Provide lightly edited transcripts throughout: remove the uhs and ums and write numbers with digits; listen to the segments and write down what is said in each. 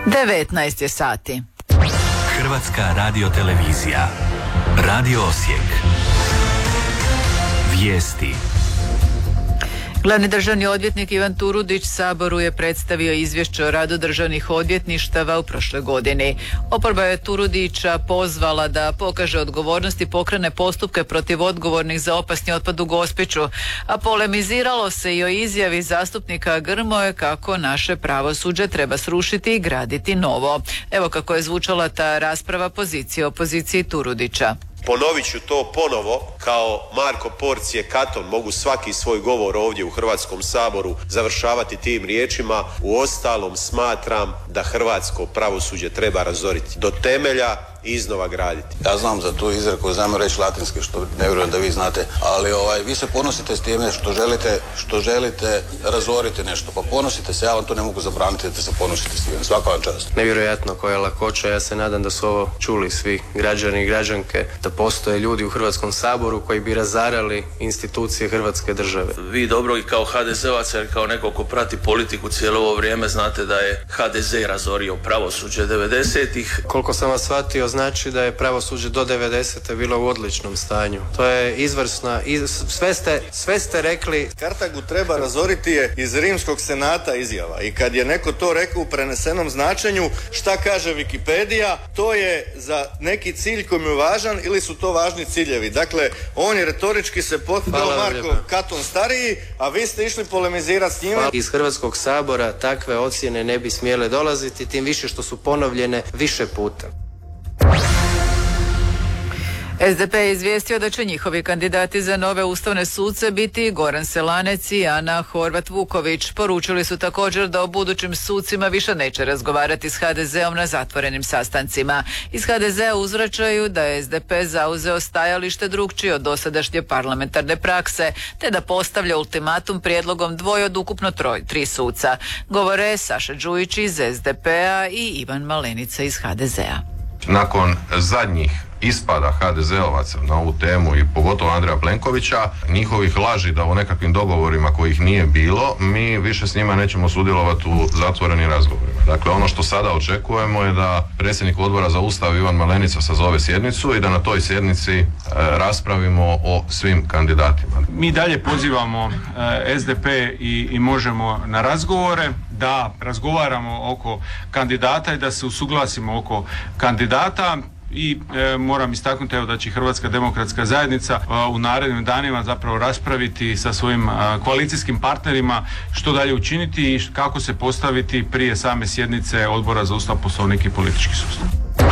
19 je sati. Hrvatska radiotelevizija. Radio Osijek. Vijesti. Glavni državni odvjetnik Ivan Turudić Saboru je predstavio izvješće o radu državnih odvjetništava u prošloj godini. Oporba je Turudića pozvala da pokaže odgovornost i pokrene postupke protiv odgovornih za opasni otpad u Gospiću, a polemiziralo se i o izjavi zastupnika Grmoje kako naše pravosuđe treba srušiti i graditi novo. Evo kako je zvučala ta rasprava pozicije opoziciji Turudića. Ponovit ću to ponovo, kao Marko Porcije Katon mogu svaki svoj govor ovdje u Hrvatskom saboru završavati tim riječima: uostalom smatram da hrvatsko pravosuđe treba razoriti do temelja i iznova graditi. Ja znam za tu izreku, znam reći latinski, što ne vjerujem da vi znate, ali vi se ponosite s time što želite razoriti nešto, pa ponosite se, ja vam to ne mogu zabraniti da se ponosite s time, svaka vam čast. Nevjerojatno koja lakoća, ja se nadam da su ovo čuli svi građani i građanke, da postoje ljudi u Hrvatskom saboru koji bi razarali institucije Hrvatske države. Vi dobro i kao HDZ-ovac, jer kao neko ko prati politiku cijelo ovo vrijeme, znate da je HDZ razorio pravosuđe 90-ih. Koliko sam vas shvatio, znači da je pravosuđe do 90. bilo u odličnom stanju. To je izvrsna, sve ste rekli. Kartagu treba razoriti je iz Rimskog senata izjava, i kad je neko to rekao u prenesenom značenju, šta kaže Wikipedija, to je za neki cilj koji mu je važan ili su to važni ciljevi. Dakle, on je retorički se potpao Marko Katon stariji, a vi ste išli polemizirati s njima. Iz Hrvatskog sabora takve ocjene ne bi smjele dolaziti, tim više što su ponovljene više puta. SDP je izvijestio da će njihovi kandidati za nove ustavne suce biti Goran Selanec i Ana Horvat-Vuković. Poručili su također da o budućim sucima više neće razgovarati s HDZ-om na zatvorenim sastancima. Iz HDZ-a uzvraćaju da je SDP zauzeo stajalište drukčije od dosadašnje parlamentarne prakse, te da postavlja ultimatum prijedlogom dvoje od ukupno tri suca. Govore Saša Đujić iz SDP-a i Ivan Malenica iz HDZ-a. Nakon zadnjih ispada HDZ-ovaca na ovu temu i pogotovo Andreja Plenkovića, njihovih laži da u nekakvim dogovorima kojih nije bilo, mi više s njima nećemo sudjelovati u zatvorenim razgovorima. Dakle, ono što sada očekujemo je da predsjednik Odbora za Ustav Ivan Malenica sazove sjednicu i da na toj sjednici raspravimo o svim kandidatima. Mi dalje pozivamo SDP i Možemo na razgovore, da razgovaramo oko kandidata i da se usuglasimo oko kandidata. I moram istaknuti da će Hrvatska demokratska zajednica u narednim danima zapravo raspraviti sa svojim koalicijskim partnerima što dalje učiniti i kako se postaviti prije same sjednice Odbora za Ustav, Poslovnik i politički sustav.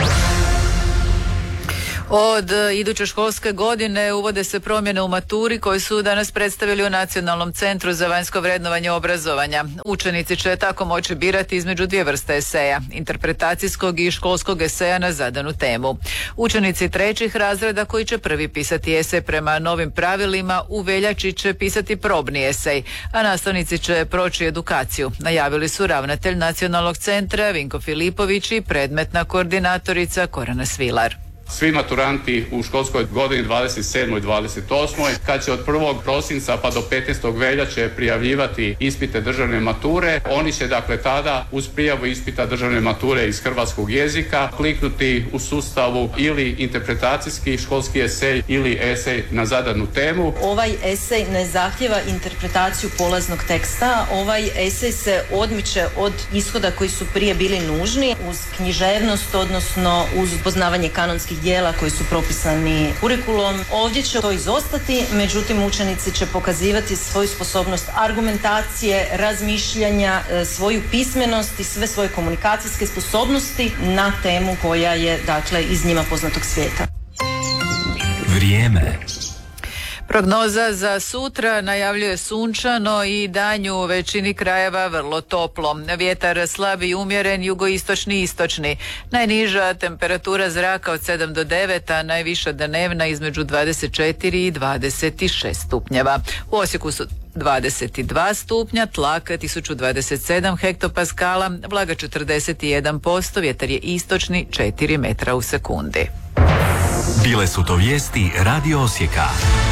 Od iduće školske godine uvode se promjene u maturi koje su danas predstavili u Nacionalnom centru za vanjsko vrednovanje obrazovanja. Učenici će tako moći birati između dvije vrste eseja, interpretacijskog i školskog eseja na zadanu temu. Učenici trećih razreda koji će prvi pisati esej prema novim pravilima u veljači će pisati probni esej, a nastavnici će proći edukaciju. Najavili su ravnatelj Nacionalnog centra Vinko Filipović i predmetna koordinatorica Korana Svilar. Svi maturanti u školskoj godini 27. i 28. kad će od 1. prosinca pa do 15. veljače prijavljivati ispite državne mature, oni će dakle tada uz prijavu ispita državne mature iz hrvatskog jezika kliknuti u sustavu ili interpretacijski školski esej ili esej na zadanu temu. Ovaj esej ne zahtjeva interpretaciju polaznog teksta, ovaj esej se odmiče od ishoda koji su prije bili nužni uz književnost, odnosno uz poznavanje kanonskih dijela koji su propisani kurikulom. Ovdje će to izostati, međutim učenici će pokazivati svoju sposobnost argumentacije, razmišljanja, svoju pismenost i sve svoje komunikacijske sposobnosti na temu koja je dakle iz njima poznatog svijeta. Vrijeme. Prognoza za sutra najavljuje sunčano i danju u većini krajeva vrlo toplo. Vjetar slab i umjeren, jugoistočni i istočni. Najniža temperatura zraka od 7 do 9, a najviša dnevna između 24 i 26 stupnjeva. U Osijeku su 22 stupnja, tlak 1027 hektopaskala, vlaga 41%, vjetar je istočni 4 metra u sekundi. Bile su to vijesti Radio Osijeka.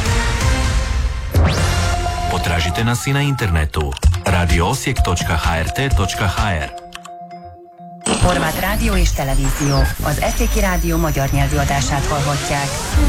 Potražite nas i na internetu radioosijek.hrt.hr. Horvát rádió és televízió. Az Eszéki Rádió magyar nyelvű adását hallhatják.